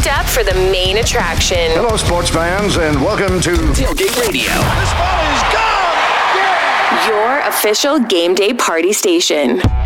hooked up for the main attraction. Hello, sports fans, and welcome to Tailgate Radio. This ball is gone! Your official game day party station.